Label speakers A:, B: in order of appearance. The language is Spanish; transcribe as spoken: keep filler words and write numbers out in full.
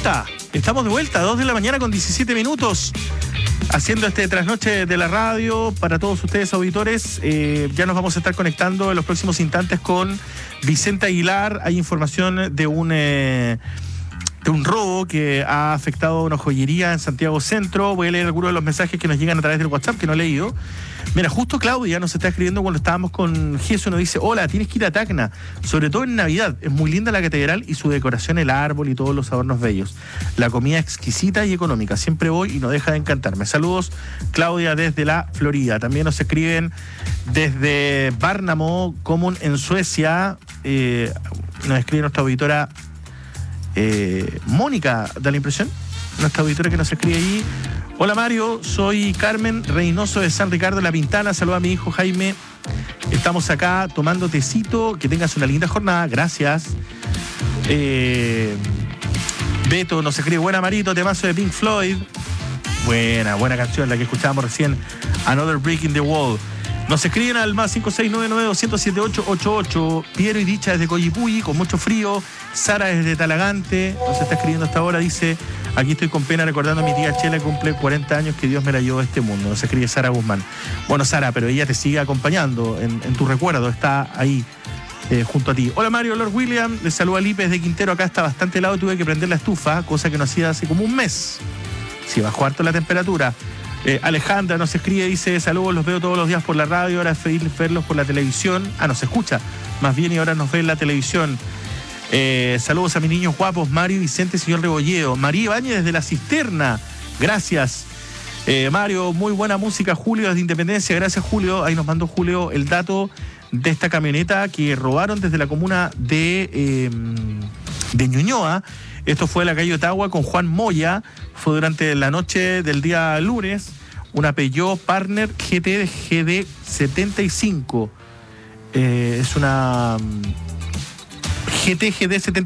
A: vuelta, estamos de vuelta, dos de la mañana con diecisiete minutos, haciendo este trasnoche de la radio para todos ustedes auditores. Eh, ya nos vamos a estar conectando en los próximos instantes con Vicente Aguilar. Hay información de un... Eh, de un robo que ha afectado una joyería en Santiago Centro. Voy a leer algunos de los mensajes que nos llegan a través del WhatsApp, que no he leído. Mira, justo Claudia nos está escribiendo cuando estábamos con Jesús, nos dice: hola, tienes que ir a Tacna, sobre todo en Navidad. Es muy linda la catedral y su decoración, el árbol y todos los adornos bellos. La comida exquisita y económica. Siempre voy y no deja de encantarme. Saludos, Claudia, desde la Florida. También nos escriben desde Värnamo, Kommun, en Suecia. Eh, nos escribe nuestra auditora Eh, Mónica, da la impresión, nuestra auditora que nos escribe ahí. Hola Mario, soy Carmen Reynoso de San Ricardo de la Pintana. Saluda a mi hijo Jaime. Estamos acá tomando tecito. Que tengas una linda jornada. Gracias. Eh, Beto nos escribe: buena Marito, temazo de Pink Floyd. Buena, buena canción, la que escuchábamos recién. Another Brick in the Wall. Nos escriben al más cinco seis nueve nueve dos cero cero siete ocho ocho ocho. Piero y Dicha desde Coyipulli, con mucho frío. Sara desde Talagante nos está escribiendo hasta ahora. Dice: aquí estoy con pena recordando a mi tía Chela, que cumple cuarenta años, que Dios me la llevó a este mundo. Nos escribe Sara Guzmán. Bueno, Sara, pero ella te sigue acompañando en, en tu recuerdo, está ahí eh, junto a ti. Hola Mario, Lord William, les saluda Lipe desde Quintero. Acá está bastante helado, tuve que prender la estufa, cosa que no hacía hace como un mes. Sí, bajó harto la temperatura. Eh, Alejandra nos escribe, dice: saludos, los veo todos los días por la radio, ahora es feliz verlos por la televisión. Ah, nos escucha, más bien, y ahora nos ve en la televisión. Eh, saludos a mis niños guapos, Mario, Vicente, señor Rebolleo. María Ibáñez desde La Cisterna, gracias. Eh, Mario, muy buena música. Julio desde Independencia, gracias Julio. Ahí nos mandó Julio el dato de esta camioneta que robaron desde la comuna de, eh, de Ñuñoa. Esto fue en la calle Ottawa con Juan Moya. Fue durante la noche del día lunes. Una Peugeot Partner G T G D setenta y cinco. Eh, es una G T G D setenta y cinco.